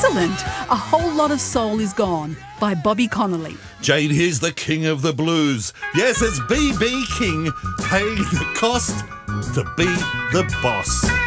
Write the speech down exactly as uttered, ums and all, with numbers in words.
Excellent. A Whole Lot of Soul Is Gone by Bobby Connolly. Jane, here's the king of the blues. Yes, it's B B King paying the cost to be the boss.